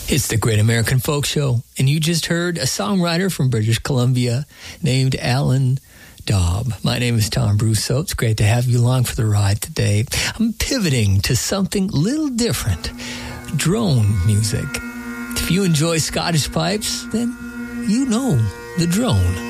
It's the Great American Folk Show, and you just heard a songwriter from British Columbia named Alan Daub. My name is Tom Brousseau. It's great to have you along for the ride today. I'm pivoting to something a little different, drone music. If you enjoy Scottish pipes, then you know the drone.